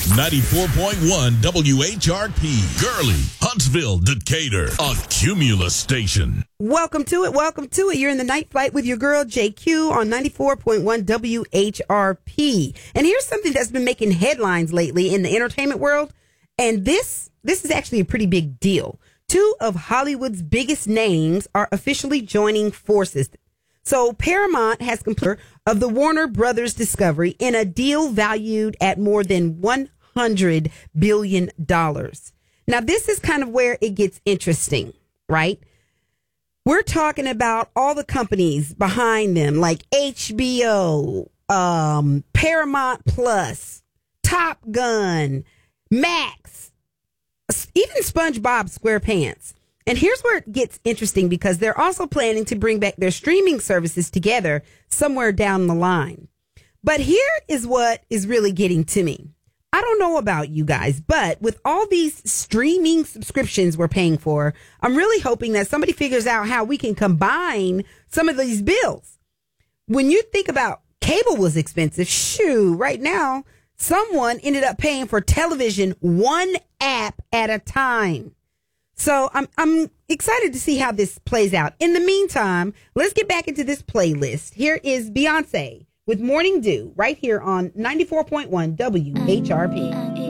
94.1 WHRP, Gurley, Huntsville, Decatur, a Cumulus station. Welcome to it. Welcome to it. You're in the night flight with your girl, JQ, on 94.1 WHRP. And here's something that's been making headlines lately in the entertainment world. And this is actually a pretty big deal. Two of Hollywood's biggest names are officially joining forces. So Paramount has completed of the Warner Brothers Discovery in a deal valued at more than $100 billion. Now, this is kind of where it gets interesting, right? We're talking about all the companies behind them, like HBO, Paramount Plus, Top Gun, Max, even SpongeBob SquarePants. And here's where it gets interesting, because they're also planning to bring back their streaming services together somewhere down the line. But here is what is really getting to me. I don't know about you guys, but with all these streaming subscriptions we're paying for, I'm really hoping that somebody figures out how we can combine some of these bills. When you think about cable was expensive, shoo, right now, someone ended up paying for television one app at a time. So I'm excited to see how this plays out. In the meantime, let's get back into this playlist. Here is Beyonce with Morning Dew right here on 94.1 WHRP.